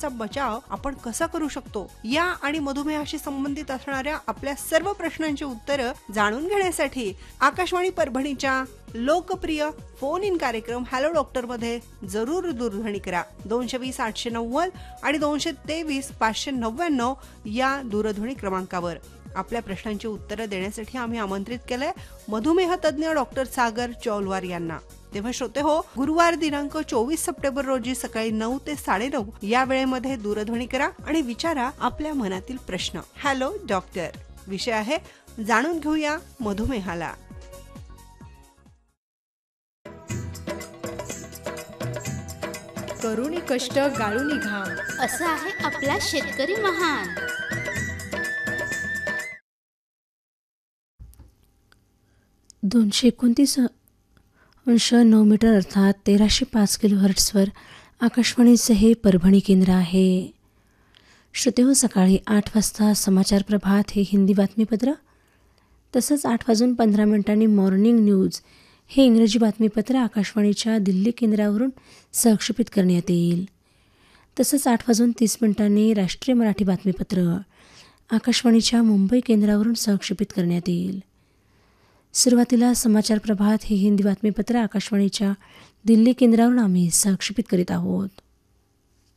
मधुमेहाचा बचाव आपण कसा करू शकतो या आणि मधुमेहाशी संबंधित असणाऱ्या आपल्या सर्व प्रश्नांची उत्तरं जाणून घेण्यासाठी आकाशवाणी परभणीच्या लोकप्रिय फोन इन कार्यक्रम हॅलो डॉक्टर मध्ये जरूर दूरध्वनी करा. 220-890 आणि 223-599 या दूरध्वनी क्रमांकावर. आपल्या प्रश्नांची उत्तरं देण्यासाठी आम्ही आमंत्रित केलंय मधुमेह तज्ज्ञ डॉक्टर सागर चौलवार यांना. तेव्हा श्रोते हो, गुरुवार दिनांक 24 सप्टेंबर रोजी सकाळी 9 ते 9:30 या वेळेमध्ये दूरध्वनी करा आणि विचारा आपल्या मनातील प्रश्न. हॅलो डॉक्टर विषय आहे जाणून घेऊया मधुमेहाला. करुणी कष्ट गाळूनी घाम असा आहे आपला शेतकरी महान. 229.9 मीटर अर्थात 1305 किलोहर्ट्झवर आकाशवाणीचे हे परभणी केंद्र आहे. श्रोतेहो, सकाळी 8 वाजता समाचार प्रभात हे हिंदी बातमीपत्र, तसंच 8:15 मॉर्निंग न्यूज हे इंग्रजी बातमीपत्र आकाशवाणीच्या दिल्ली केंद्रावरून सहक्षेपित करण्यात येईल. तसंच 8:30 राष्ट्रीय मराठी बातमीपत्र आकाशवाणीच्या मुंबई केंद्रावरून सहक्षेपित करण्यात येईल. सुरुवातीला समाचार प्रभात हे हिंदी बातमीपत्र आकाशवाणीच्या दिल्ली केंद्रावरून आम्ही सहक्षेपित करीत आहोत.